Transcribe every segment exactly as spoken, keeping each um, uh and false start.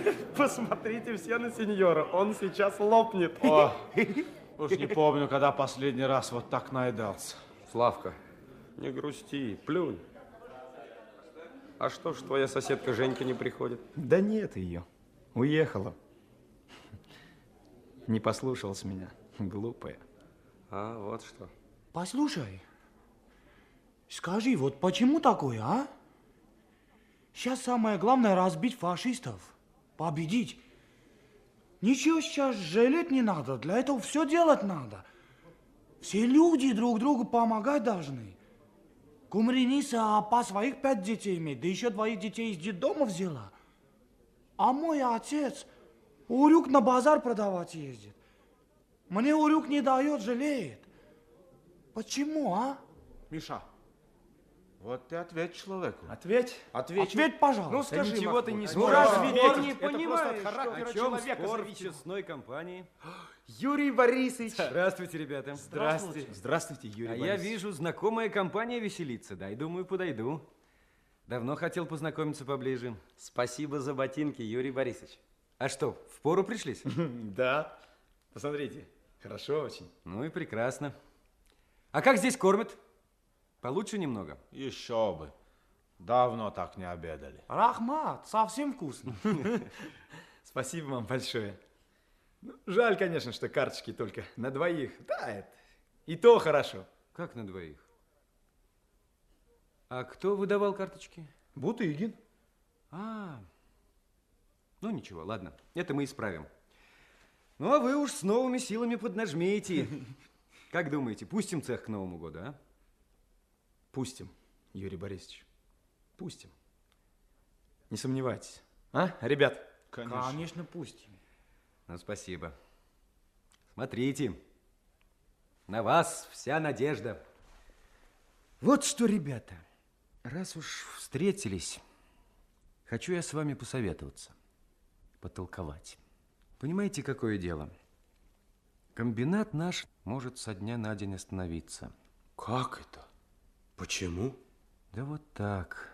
Посмотрите все на сеньора, он сейчас лопнет. О, уж не помню, когда последний раз вот так наедался. Славка, не грусти, плюнь. А что ж твоя соседка Женька не приходит? Да нет ее, уехала. Не послушалась меня, глупая. А, вот что. Послушай, скажи, вот почему такое, а? Сейчас самое главное разбить фашистов, победить. Ничего сейчас жалеть не надо, для этого все делать надо. Все люди друг другу помогать должны. Кумреница по своих пять детей имеет, да еще двоих детей из детдома взяла. А мой отец урюк на базар продавать ездит. Мне урюк не дает, жалеет. Почему, а? Миша, вот ты ответь человеку. Ответь. Ответь. Ответь, пожалуйста. Ну скажи, ничего Махмуд, ты не ну, сможешь разве ответить. он не Это просто понимает, от характера что- человека Спор в зависит. честной компании. Юрий Борисович. Здравствуйте, ребята. Здравствуйте. Здравствуйте, Юрий А я Борисович. вижу, знакомая компания веселится. Дай, думаю, подойду. Давно хотел познакомиться поближе. Спасибо за ботинки, Юрий Борисович. А что, впору пришлись? Да. Посмотрите, хорошо очень. Ну и прекрасно. А как здесь кормят? Получше немного? Еще бы. Давно так не обедали. Рахмат, совсем вкусно. Спасибо вам большое. Ну, жаль, конечно, что карточки только на двоих. Да, это и то хорошо. Как на двоих? А кто выдавал карточки? Бутыгин. А, ну ничего, ладно, это мы исправим. Ну, а вы уж с новыми силами поднажмите. Как думаете, пустим цех к Новому году, а? Пустим, Юрий Борисович. Пустим. Не сомневайтесь. А, ребят? Конечно. Конечно, пустим. Ну, спасибо. Смотрите, на вас вся надежда. Вот что, ребята, раз уж встретились, хочу я с вами посоветоваться, потолковать. Понимаете, какое дело? Комбинат наш может со дня на день остановиться. Как это? Почему? Да вот так.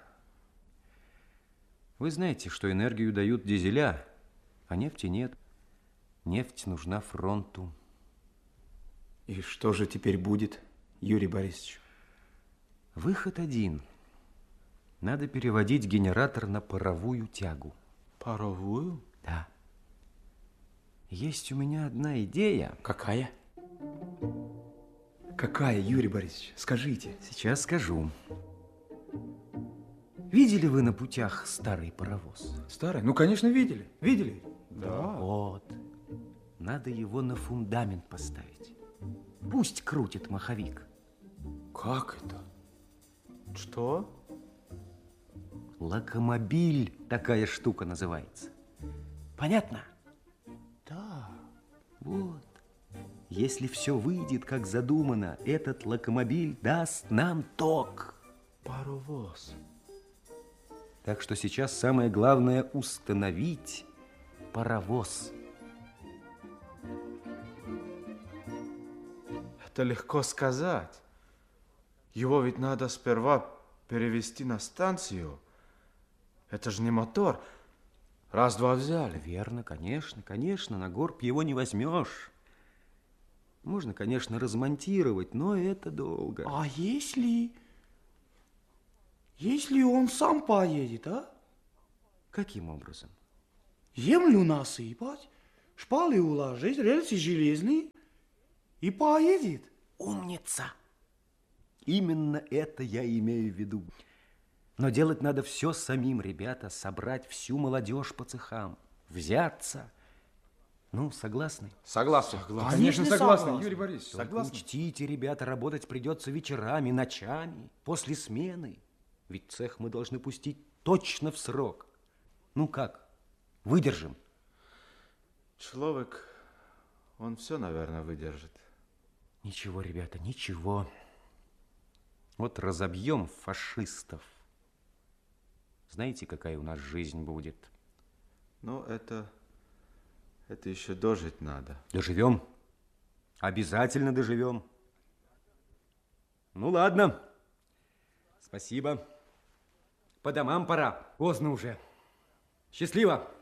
Вы знаете, что энергию дают дизеля, а нефти нет. Нефть нужна фронту. И что же теперь будет, Юрий Борисович? Выход один. Надо переводить генератор на паровую тягу. Паровую? Да. Есть у меня одна идея. Какая? Какая, Юрий Борисович? Скажите. Сейчас скажу. Видели вы на путях старый паровоз? Старый? Ну, конечно, видели. Видели? Да. Вот. Надо его на фундамент поставить. Пусть крутит маховик. Как это? Что? Локомобиль такая штука называется. Понятно? Да. Вот. Если все выйдет, как задумано, этот локомобиль даст нам ток. Паровоз. Так что сейчас самое главное установить паровоз. Это легко сказать. Его ведь надо сперва перевести на станцию. Это же не мотор. Раз-два взяли. Верно, конечно, конечно, на горб его не возьмешь. Можно, конечно, размонтировать, но это долго. А если... Если он сам поедет, а? Каким образом? Землю насыпать, шпалы уложить, рельсы железные и поедет. Умница! Именно это я имею в виду. Но делать надо все самим, ребята, собрать всю молодежь по цехам, взяться. Ну, согласны? Согласен. Согласен. Конечно, Конечно, согласен, согласен. Юрий Борисович. Только Согласен. учтите, ребята, работать придется вечерами, ночами, после смены. Ведь цех мы должны пустить точно в срок. Ну как, выдержим? Человек, он все, наверное, выдержит. Ничего, ребята, ничего. Вот разобьем фашистов. Знаете, какая у нас жизнь будет? Ну, это... Это еще дожить надо. Доживем. Обязательно доживем. Ну, ладно. Спасибо. По домам пора. Поздно уже. Счастливо.